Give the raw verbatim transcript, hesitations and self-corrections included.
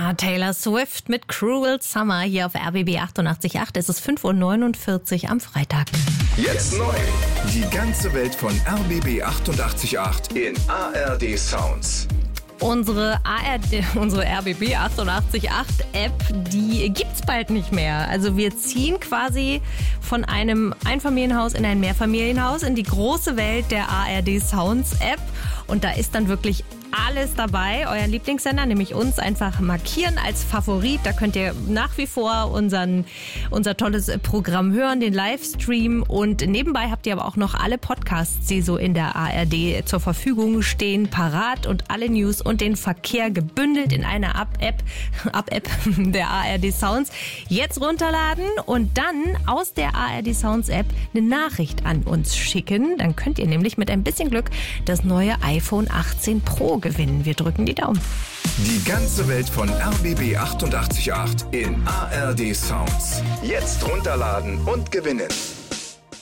Ja, Taylor Swift mit Cruel Summer hier auf R B B achtundachtzig Komma acht. Es ist fünf Uhr neunundvierzig am Freitag. Jetzt neu. Die ganze Welt von R B B achtundachtzig Komma acht in A R D Sounds. Unsere A R D, unsere R B B achtundachtzig Komma acht App, die gibt's bald nicht mehr. Also wir ziehen quasi von einem Einfamilienhaus in ein Mehrfamilienhaus in die große Welt der A R D Sounds App. Und da ist dann wirklich alles dabei. Euren Lieblingssender, nämlich uns, einfach markieren als Favorit. Da könnt ihr nach wie vor unseren, unser tolles Programm hören, den Livestream. Und nebenbei habt ihr aber auch noch alle Podcasts, die so in der A R D zur Verfügung stehen, parat und alle News und den Verkehr gebündelt in einer App, App der A R D Sounds. Jetzt runterladen und dann aus der A R D Sounds App eine Nachricht an uns schicken. Dann könnt ihr nämlich mit ein bisschen Glück das neue iPhone achtzehn Pro gewinnen. Wir drücken die Daumen. Die ganze Welt von R B B achtundachtzig Komma acht in A R D Sounds. Jetzt runterladen und gewinnen.